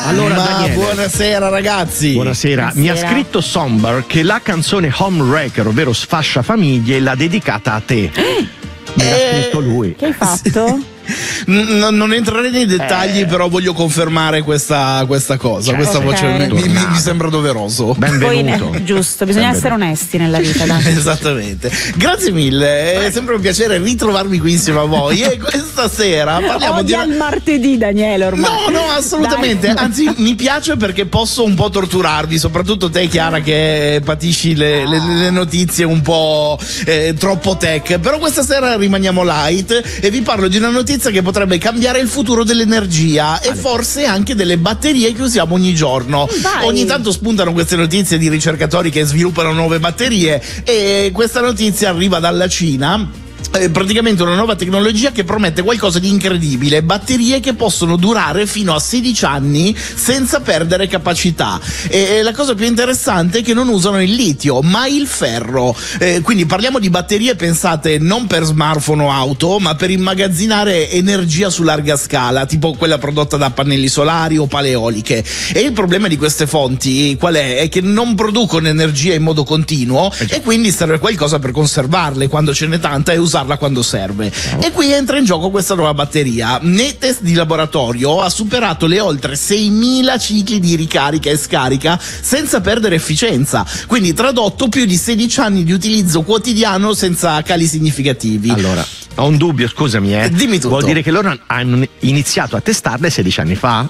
Allora, Daniele, buonasera ragazzi. Buonasera. Mi ha scritto Somber che la canzone Homewrecker, ovvero Sfascia Famiglie, l'ha dedicata a te. Me l'ha scritto lui. Che hai fatto? Non entrerei nei dettagli, però voglio confermare questa cosa. Questa voce mi sembra doveroso. Benvenuto. Poi, giusto, bisogna essere onesti nella vita, dai. Esattamente. Grazie mille, è sempre un piacere ritrovarmi qui insieme a voi. E questa sera parliamo Odia il martedì, Daniele, ormai. No, assolutamente. Dai. Anzi, mi piace perché posso un po' torturarvi, soprattutto te, Chiara, che patisci le notizie un po' troppo tech. Però questa sera rimaniamo light e vi parlo di una notizia che potrebbe cambiare il futuro dell'energia e forse anche delle batterie che usiamo ogni giorno. Vai. Ogni tanto spuntano queste notizie di ricercatori che sviluppano nuove batterie e questa notizia arriva dalla Cina. Praticamente una nuova tecnologia che promette qualcosa di incredibile, batterie che possono durare fino a 16 anni senza perdere capacità, e la cosa più interessante è che non usano il litio ma il ferro, quindi parliamo di batterie pensate non per smartphone o auto ma per immagazzinare energia su larga scala, tipo quella prodotta da pannelli solari o pale eoliche. E il problema di queste fonti qual è? È che non producono energia in modo continuo e quindi serve qualcosa per conservarle quando ce n'è tanta e usarla quando serve. E qui entra in gioco questa nuova batteria. Nei test di laboratorio ha superato le oltre 6.000 cicli di ricarica e scarica senza perdere efficienza, quindi tradotto più di 16 anni di utilizzo quotidiano senza cali significativi. Allora, ho un dubbio, scusami, Dimmi tutto. Vuol dire che loro hanno iniziato a testarle 16 anni fa?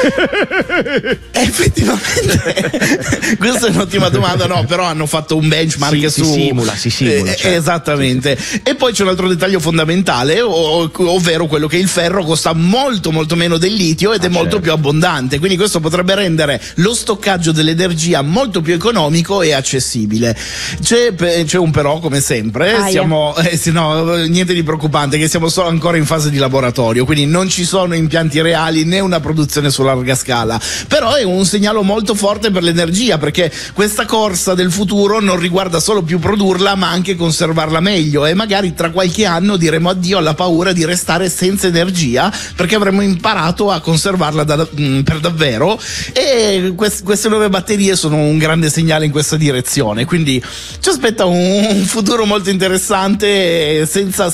Effettivamente questa è un'ottima domanda. No, però hanno fatto un benchmark si simula, certo. Esattamente. E poi c'è un altro dettaglio fondamentale, ovvero quello che il ferro costa molto meno del litio ed è molto più abbondante, quindi questo potrebbe rendere lo stoccaggio dell'energia molto più economico e accessibile. C'è un però, come sempre. Niente di preoccupante, che siamo solo ancora in fase di laboratorio, quindi non ci sono impianti reali né una produzione su larga scala, però è un segnale molto forte per l'energia, perché questa corsa del futuro non riguarda solo più produrla ma anche conservarla meglio, e magari tra qualche anno diremo addio alla paura di restare senza energia perché avremo imparato a conservarla per davvero, e queste nuove batterie sono un grande segnale in questa direzione, quindi ci aspetta un futuro molto interessante senza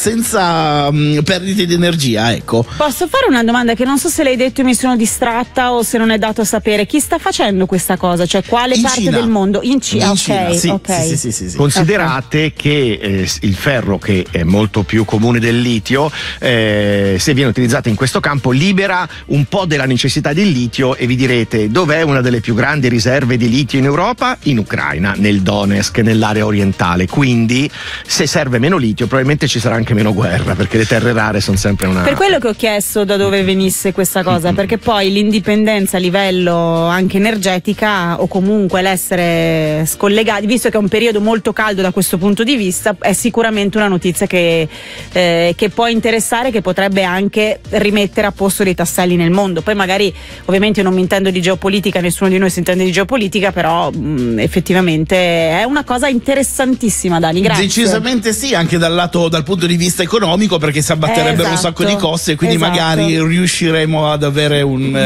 perdite di energia, ecco. Posso fare una domanda che non so se l'hai detto e mi sono distratta o se non è dato sapere? Chi sta facendo questa cosa? Cioè quale in parte Cina. del mondo? In Cina, Cina, sì. Considerate che il ferro, che è molto più comune del litio, se viene utilizzato in questo campo libera un po' della necessità del litio, e vi direte dov'è una delle più grandi riserve di litio in Europa? In Ucraina, nel Donetsk, nell'area orientale, quindi se serve meno litio probabilmente ci sarà anche meno guerra, perché le terre rare sono sempre una... Per quello che ho chiesto da dove venisse questa cosa, perché poi l'indipendenza a livello anche energetica, o comunque l'essere scollegati, visto che è un periodo molto caldo da questo punto di vista, è sicuramente una notizia che può interessare, che potrebbe anche rimettere a posto dei tasselli nel mondo. Poi magari, ovviamente io non mi intendo di geopolitica, nessuno di noi si intende di geopolitica, però effettivamente è una cosa interessantissima, Dani, grazie. Decisamente sì, anche dal punto di vista economico, perché si abbatterebbe un sacco di costi, e quindi magari riusciremo ad avere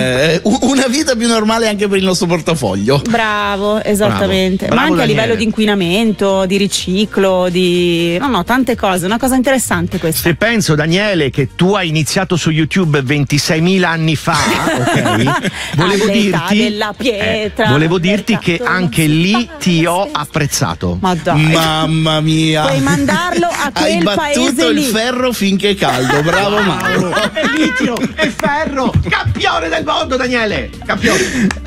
una vita più normale anche per il nostro portafoglio. Bravo, esattamente. Bravo, ma anche Daniele. a livello di inquinamento, di riciclo, tante cose, una cosa interessante questa. Se penso, Daniele, che tu hai iniziato su YouTube 26.000 anni fa, ok? Volevo dirti che anche lì ti ho apprezzato. Ma dai, mamma mia, puoi mandarlo a hai quel battuto paese il lì. ferro finché è caldo. Bravo Mauro. È litio, è ferro, campione del mondo, Daniele, campione.